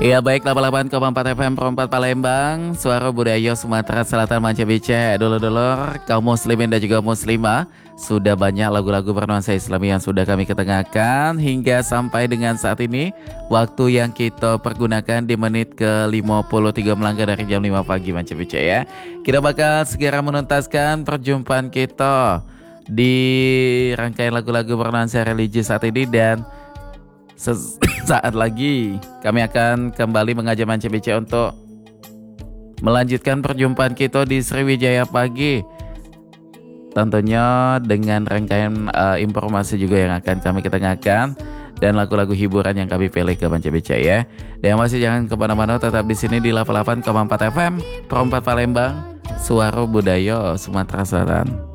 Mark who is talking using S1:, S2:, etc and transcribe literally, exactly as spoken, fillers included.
S1: Iya baik, delapan puluh delapan koma empat F M Perempat Palembang, Suara Budaya Sumatera Selatan Manca Bice. Dulur-dulur, kaum muslimin dan juga muslimah, sudah banyak lagu-lagu bernuansa Islami yang sudah kami ketengahkan hingga sampai dengan saat ini. Waktu yang kita pergunakan di menit ke lima puluh tiga melangkah dari jam lima pagi Manca Bice ya. Kita bakal segera menuntaskan perjumpaan kita di rangkaian lagu-lagu bernuansa religi saat ini, dan sesaat lagi kami akan kembali mengajak Manca B C untuk melanjutkan perjumpaan kita di Sriwijaya Pagi. Tentunya dengan rangkaian uh, informasi juga yang akan kami ketengahkan dan lagu-lagu hiburan yang kami pilih ke Manca B C ya. Dan masih jangan kemana-mana, tetap di sini di delapan puluh delapan koma empat F M Perempat Palembang, Suara Budaya Sumatera Selatan.